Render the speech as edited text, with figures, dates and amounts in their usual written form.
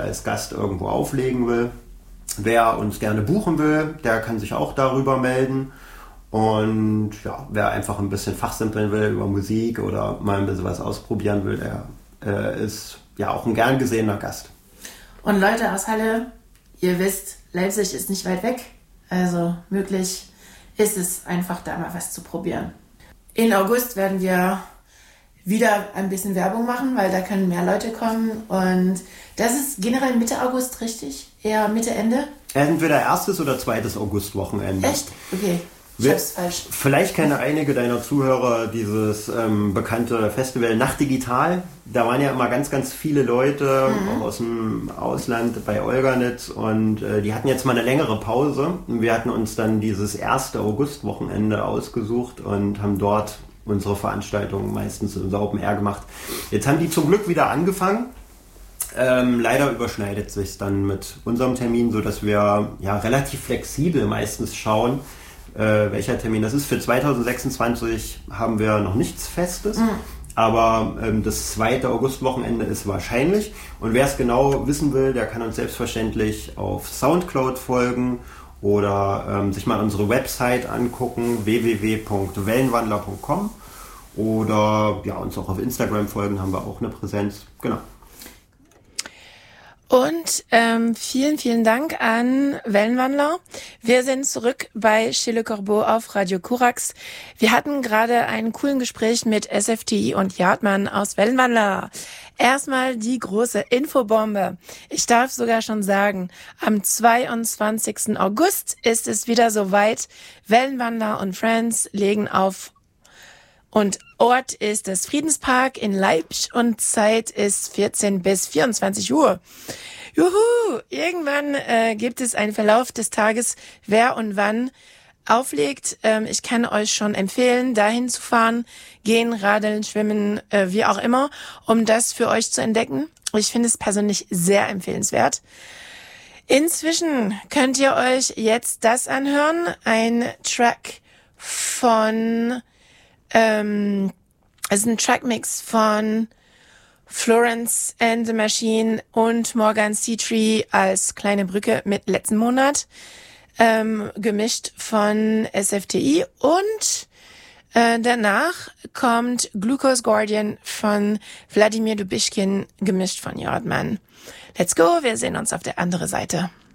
als Gast irgendwo auflegen will. Wer uns gerne buchen will, der kann sich auch darüber melden. Und ja, wer einfach ein bisschen fachsimpeln will über Musik oder mal ein bisschen was ausprobieren will, der ist ja auch ein gern gesehener Gast. Und Leute aus Halle, ihr wisst, Leipzig ist nicht weit weg. Also möglich ist es einfach, da mal was zu probieren. In August werden wir wieder ein bisschen Werbung machen, weil da können mehr Leute kommen. Und das ist generell Mitte August, richtig? Eher Mitte, Ende? Entweder erstes oder zweites Augustwochenende. Echt? Okay. Ich hab's falsch. Vielleicht kennen einige deiner Zuhörer dieses bekannte Festival Nacht Digital. Da waren ja immer ganz, ganz viele Leute auch aus dem Ausland bei Olganitz und die hatten jetzt mal eine längere Pause. Und wir hatten uns dann dieses erste Augustwochenende ausgesucht und haben dort unsere Veranstaltungen meistens unser Open Air gemacht. Jetzt haben die zum Glück wieder angefangen. Leider überschneidet sich dann mit unserem Termin, sodass wir ja relativ flexibel meistens schauen, welcher Termin das ist. Für 2026 haben wir noch nichts Festes, aber das 2. Augustwochenende ist wahrscheinlich. Und wer es genau wissen will, der kann uns selbstverständlich auf Soundcloud folgen oder sich mal unsere Website angucken, www.wellenwandler.com, oder ja, uns auch auf Instagram folgen, haben wir auch eine Präsenz. Genau. Und vielen, vielen Dank an Wellenwandler. Wir sind zurück bei Chez Le Corbeau auf Radio Korax. Wir hatten gerade einen coolen Gespräch mit SFTI und Jartmann aus Wellenwandler. Erstmal die große Infobombe. Ich darf sogar schon sagen, am 22. August ist es wieder soweit. Wellenwandler und Friends legen auf. Und Ort ist das Friedenspark in Leipzig und Zeit ist 14 bis 24 Uhr. Juhu! Irgendwann gibt es einen Verlauf des Tages, wer und wann auflegt. Ich kann euch schon empfehlen, dahin zu fahren, gehen, radeln, schwimmen, wie auch immer, um das für euch zu entdecken. Ich finde es persönlich sehr empfehlenswert. Inzwischen könnt ihr euch jetzt das anhören, ein Track von es ist ein Trackmix von Florence and the Machine und Morgan Seatree als Kleine Brücke mit letzten Monat, gemischt von SFTI, und danach kommt Glucose Guardian von Wladimir Dubischkin, gemischt von Jartmann. Let's go, wir sehen uns auf der anderen Seite.